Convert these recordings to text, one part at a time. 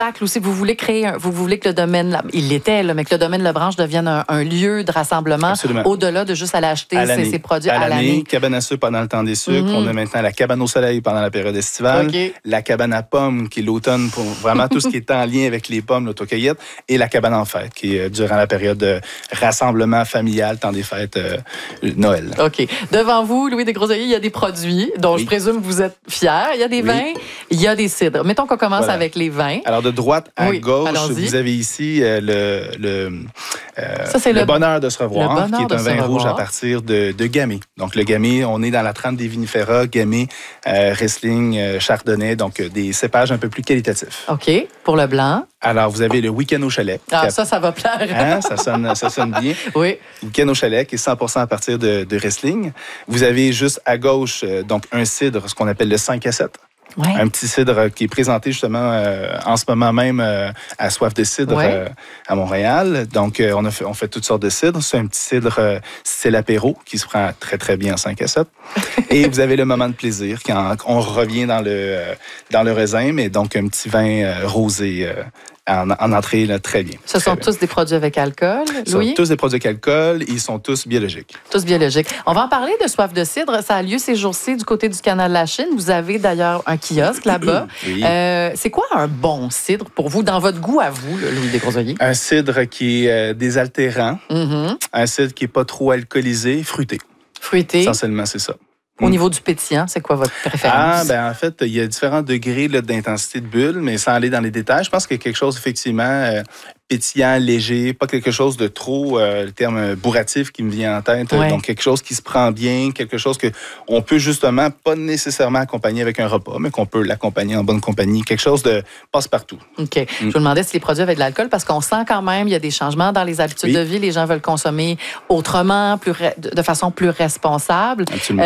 Aussi, vous voulez créer, vous voulez que le domaine, il l'était, mais que le domaine Lebranche devienne un lieu de rassemblement au-delà de juste aller acheter ces produits à l'année. Cabane à sucre pendant le temps des sucres. On a maintenant la cabane au soleil pendant la période estivale. La cabane à pommes, qui est l'automne, pour vraiment tout ce qui est en lien avec les pommes, l'autocueillette. Et la cabane en fête, qui est durant la période de rassemblement familial, temps des fêtes Noël. OK. Devant vous, Louis Desgroseilliers, il y a des produits dont je présume que vous êtes fiers. Il y a des vins, il y a des cidres. Mettons qu'on commence avec les vins. Alors, de droite à gauche, vous avez ici le bonheur de se revoir, qui est un vin rouge à partir de Gamay. Donc, le Gamay, on est dans la trempe des vinifera, Gamay, Riesling, Chardonnay, donc des cépages un peu plus qualitatifs. OK. Pour le blanc? Alors, vous avez le Week-end au chalet. Ah, ça va plaire. Hein? Ça sonne bien. Oui. Week-end au chalet, qui est 100% à partir de Riesling. Vous avez juste à gauche, donc, un cidre, ce qu'on appelle le 5 à 7. Ouais. Un petit cidre qui est présenté justement en ce moment même à Soif de cidre à Montréal. Donc, on fait toutes sortes de cidres. C'est un petit cidre style apéro qui se prend très, très bien en 5 à 7. Et vous avez le moment de plaisir quand on revient dans le raisin, mais donc un petit vin rosé en entrée, là, très bien. Ce sont tous des produits avec alcool, Louis? Ce sont tous des produits avec alcool. Ils sont tous biologiques. Tous biologiques. On va en parler de Soif de cidre. Ça a lieu ces jours-ci du côté du canal de la Chine. Vous avez d'ailleurs un kiosque là-bas. Oui. C'est quoi un bon cidre pour vous, dans votre goût à vous, Louis Desgroseilliers? Un cidre qui est désaltérant. Un cidre qui n'est pas trop alcoolisé, fruité. Fruité. Essentiellement, c'est ça. Au niveau du pétillant, c'est quoi votre préférence? En fait, il y a différents degrés d'intensité de bulle, mais sans aller dans les détails, je pense qu'il y a quelque chose, effectivement, pétillant, léger, pas quelque chose de trop, le terme bourratif qui me vient en tête. Donc, quelque chose qui se prend bien, quelque chose qu'on peut justement pas nécessairement accompagner avec un repas, mais qu'on peut l'accompagner en bonne compagnie. Quelque chose de passe-partout. OK. Je vous demandais si les produits avaient de l'alcool parce qu'on sent quand même il y a des changements dans les habitudes de vie. Les gens veulent consommer autrement, de façon plus responsable. Absolument.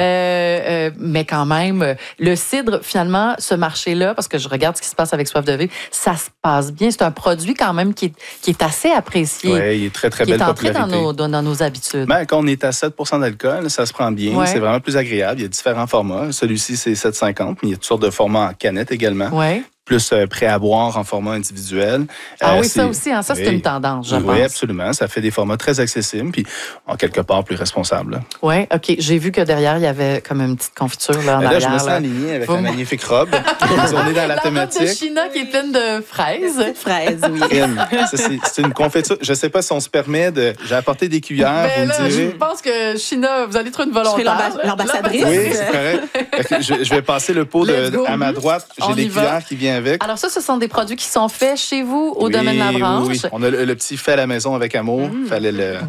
Mais quand même, le cidre, finalement, ce marché-là, parce que je regarde ce qui se passe avec Soif de vivre, ça se passe bien. C'est un produit quand même qui est assez apprécié. Oui, il est très, très belle popularité. Qui est entré dans nos habitudes. Quand on est à 7 % d'alcool, ça se prend bien. Ouais. C'est vraiment plus agréable. Il y a différents formats. Celui-ci, c'est 7,50, mais il y a toutes sortes de formats en canette également. Oui. Plus prêt à boire en format individuel. Oui, ça aussi, hein, ça c'est une tendance, je pense. Oui, absolument. Ça fait des formats très accessibles, puis en quelque part plus responsables. Oui, OK. J'ai vu que derrière, il y avait comme une petite confiture là, en arrière. Je me sens aligné avec la magnifique robe. On est dans la thématique. Robe de China qui est pleine de fraises. Fraises, oui. C'est une confiture. Je ne sais pas si on se permet de... J'ai apporté des cuillères, vous me direz. Je pense que China, vous allez trouver une volontaire. L'ambassadrice. Oui, c'est correct. Je vais passer le pot à ma droite. J'ai des cuillères qui viennent avec. Alors ça, ce sont des produits qui sont faits chez vous au domaine Labranche. Oui. On a le petit fait à la maison avec amour. Fallait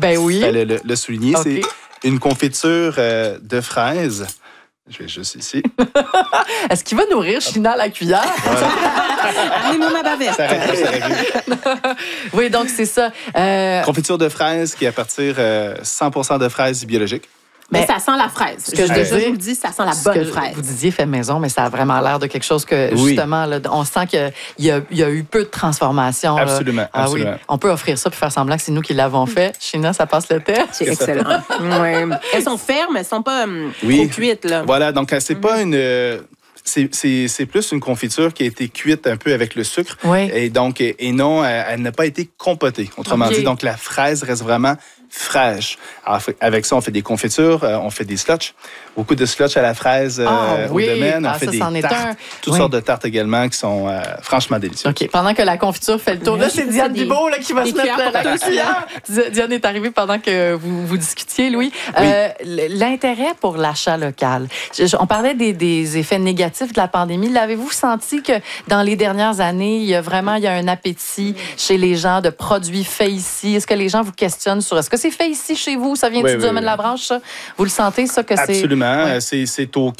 le souligner. Okay. C'est une confiture de fraises. Je vais juste ici. Est-ce qu'il va nourrir China à la cuillère? Amenez-moi ma bavette. Ça arrive. Oui, donc c'est ça. Confiture de fraises qui est à partir 100% de fraises biologiques. Mais ça sent la fraise. Ce que je vous dis, ça sent la bonne fraise. Vous disiez fait maison, mais ça a vraiment l'air de quelque chose que, justement, là, on sent qu'il y a eu peu de transformation. Absolument, absolument. Oui. On peut offrir ça puis faire semblant que c'est nous qui l'avons fait. China, ça passe le test. C'est excellent. Elles sont fermes, elles ne sont pas trop cuites. Là. Voilà, donc c'est pas une... C'est plus une confiture qui a été cuite un peu avec le sucre. Oui. Et donc, non, elle n'a pas été compotée. Autrement dit, donc la fraise reste vraiment fraîche. Alors, avec ça, on fait des confitures, on fait des slotch. Beaucoup de slotch à la fraise au domaine. On fait des tartes, toutes sortes de tartes également qui sont franchement délicieuses. OK. Pendant que la confiture fait le tour, là, c'est Diane Bibeau qui va se mettre la cuillère. Diane est arrivée pendant que vous discutiez, Louis. L'intérêt pour l'achat local. On parlait des effets négatifs de la pandémie. L'avez-vous senti que dans les dernières années, il y a un appétit chez les gens de produits faits ici? Est-ce que les gens vous questionnent sur est-ce que c'est fait ici chez vous? Ça vient du domaine de Labranche, ça? Vous le sentez, ça? Absolument. C'est au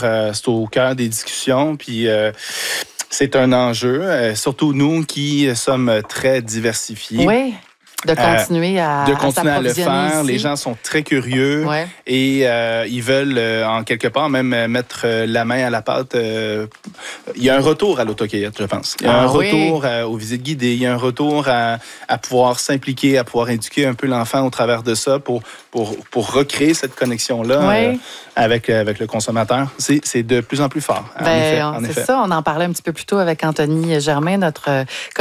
cœur des discussions. Puis c'est un enjeu, surtout nous qui sommes très diversifiés. Oui. De continuer à le faire. Ici. Les gens sont très curieux et ils veulent, en quelque part, même mettre la main à la pâte. Il y a un retour à l'autocueillette, je pense. Il y a un retour aux visites guidées. Il y a un retour à pouvoir s'impliquer, à pouvoir éduquer un peu l'enfant au travers de ça pour recréer cette connexion-là avec le consommateur. C'est de plus en plus fort. En effet. Ça, on en parlait un petit peu plus tôt avec Anthony Germain, notre